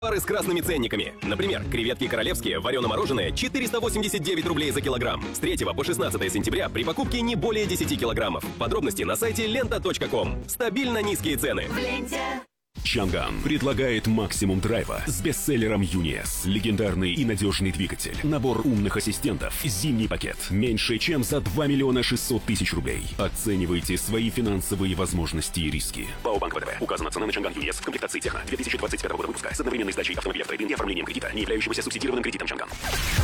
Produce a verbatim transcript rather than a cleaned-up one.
Пары с красными ценниками. Например, креветки королевские, варено-мороженое, четыреста восемьдесят девять рублей за килограмм. С третьего по шестнадцатое сентября при покупке не более десяти килограммов. Подробности на сайте лента точка ком. Стабильно низкие цены. В ленте. Чанган предлагает максимум драйва с бестселлером ЮНИЭС. Легендарный и надежный двигатель. Набор умных ассистентов. Зимний пакет. Меньше, чем за два миллиона шестьсот тысяч рублей. Оценивайте свои финансовые возможности и риски. ПАО Банк ВТБ. Указана цена на Чанган ЮНИЭС в комплектации Техно две тысячи двадцать пятого года выпуска с одновременной сдачей автомобиля в трейд-ин и оформлением кредита, не являющегося субсидированным кредитом Чанган.